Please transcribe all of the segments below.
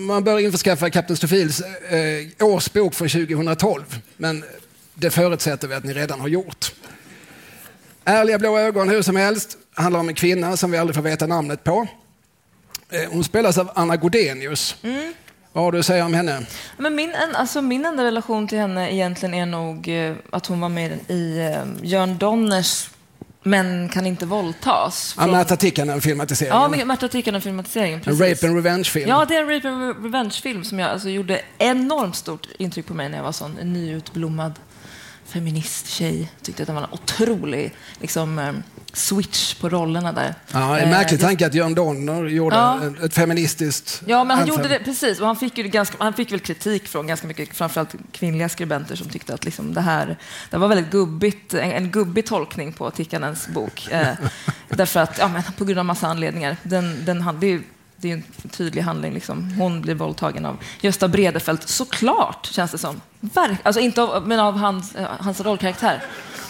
man bör införskaffa Kapten Stofils årsbok från 2012. Men det förutsätter vi att ni redan har gjort. Ärliga blå ögon, hur som helst, handlar om en kvinna som vi aldrig får veta namnet på. Hon spelas av Anna Godenius. Vad har du att säga om henne? Men min enda relation till henne egentligen är nog att hon var med i Jörn Donners Men kan inte våldtas. Märta Tikkanen-filmatiseringen. Ja, Märta Tikkanen-filmatiseringen, precis. En rape and revenge-film. Ja, det är en rape and revenge-film som jag gjorde enormt stort intryck på mig när jag var sån en nyutblommad feminist-tjej. Tyckte att det var en otrolig switch på rollerna där. Ja, en märklig tanke att Jörn Donner gjorde ett feministiskt... Ja, men han gjorde det, precis. Och han fick väl kritik från ganska mycket, framförallt kvinnliga skribenter som tyckte att det var väldigt gubbigt, en gubbig tolkning på Tikkanens bok. Därför att, på grund av massa anledningar. Det är en tydlig handling. Hon blir våldtagen av Gösta Bredefeld, såklart, känns det som. Alltså inte av hans rollkaraktär.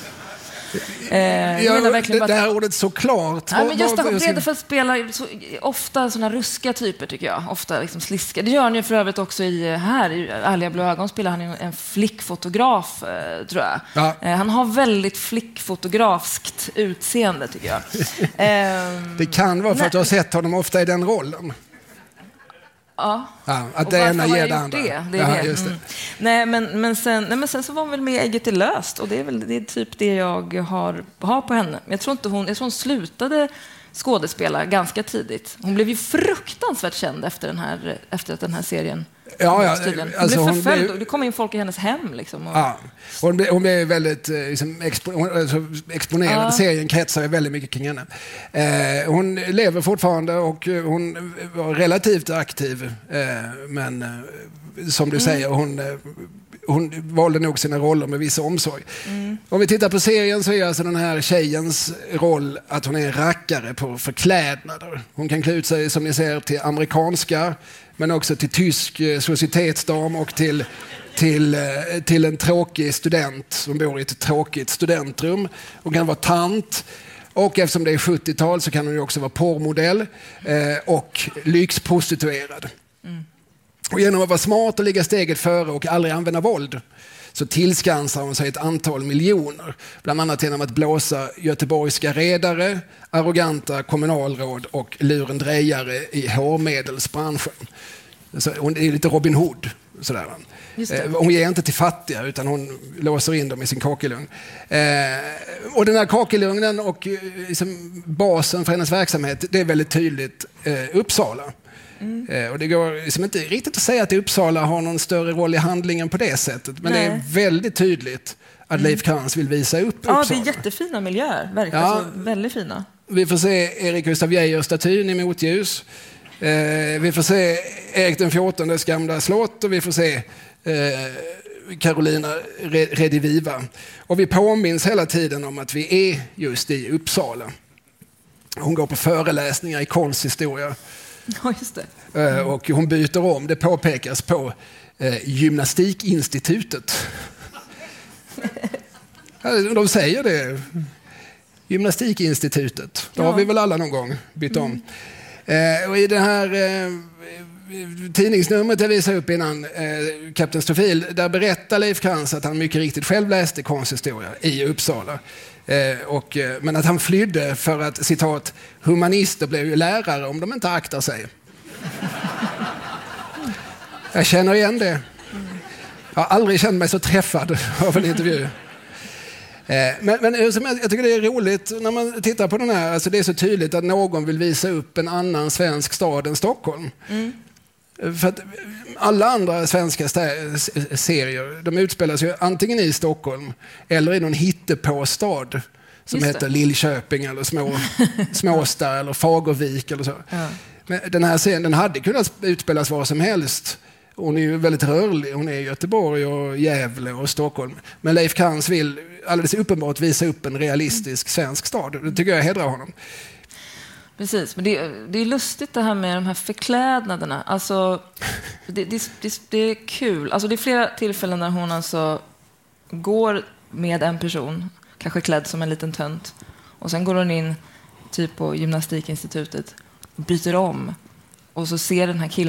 Det här ordet såklart. Men Gösta Bredefeld spelar ofta såna ruska typer, tycker jag. Ofta sliska. Det gör han ju för övrigt också i Ärliga blå ögon spelar han en flickfotograf, tror jag. Ja. Han har väldigt flickfotografskt utseende, tycker jag. Det kan vara för att du har sett honom ofta i den rollen. Ja. Att det ena ger det andra. Nej, men sen så var hon väl med i Ägget är löst, och det är typ det jag har på henne. Jag tror hon slutade skådespela ganska tidigt. Hon blev ju fruktansvärt känd efter att den här serien. Hon blev det kom in folk i hennes hem Hon blev väldigt exponerad. Serien kretsar väldigt mycket kring henne. Hon lever fortfarande och hon var relativt aktiv, men som du säger, hon valde nog sina roller med viss omsorg. Om vi tittar på serien så är alltså den här tjejens roll att hon är en rackare på förklädnader. Hon kan klä ut sig, som ni ser, till amerikanska, men också till tysk societetsdam och till en tråkig student som bor i ett tråkigt studentrum. Hon kan vara tant, och eftersom det är 70-tal så kan hon ju också vara porrmodell och lyxprostituerad. Och genom att vara smart och ligga steget före och aldrig använda våld så tillskansar hon sig ett antal miljoner. Bland annat genom att blåsa göteborgska redare, arroganta kommunalråd och lurendrejare i hårmedelsbranschen. Så hon är lite Robin Hood. Sådär. Hon ger inte till fattiga, utan hon låser in dem i sin kakelugn. Och den här kakelugnen och basen för hennes verksamhet, det är väldigt tydligt Uppsala. Och det går inte riktigt att säga att Uppsala har någon större roll i handlingen på det sättet, men det är väldigt tydligt att Leif Krantz vill visa upp Uppsala. Ja, det är jättefina miljöer, verkligen. Väldigt fina. Vi får se Erik Gustaf Geijer-statyn i motljus. Vi får se Erik den XIV:s gamla slott, och vi får se Carolina Rediviva. Och vi påminns hela tiden om att vi är just i Uppsala. Hon går på föreläsningar i konsthistoria. Ja, just det. Och hon byter om. Det påpekas på Gymnastikinstitutet. De säger det. Gymnastikinstitutet. Då har vi väl alla någon gång bytt om. Och i det här tidningsnumret jag visade upp innan, Kapten Stofil, där berättar Leif Krantz att han mycket riktigt själv läste konsthistoria i Uppsala. Men att han flydde för att, citat, humanister blev ju lärare om de inte aktar sig. Jag känner igen det. Jag har aldrig känt mig så träffad av en intervju. Men jag tycker det är roligt när man tittar på den här. Alltså det är så tydligt att någon vill visa upp en annan svensk stad än Stockholm. För att alla andra svenska serier, de utspelas ju antingen i Stockholm eller i någon hittepåstad som heter Lillköping eller Småstad eller Fagervik eller så. Ja. Men den här serien, den hade kunnat utspelas var som helst. Hon är ju väldigt rörlig. Hon är i Göteborg och Gävle och Stockholm. Men Leif Krantz vill alldeles uppenbart visa upp en realistisk svensk stad. Det tycker jag hedrar honom. Precis, men det är lustigt det här med de här förklädnaderna. Alltså, det är kul. Alltså, det är flera tillfällen när hon alltså går med en person, kanske klädd som en liten tönt. Och sen går hon in typ på Gymnastikinstitutet och byter om. Och så ser den här killen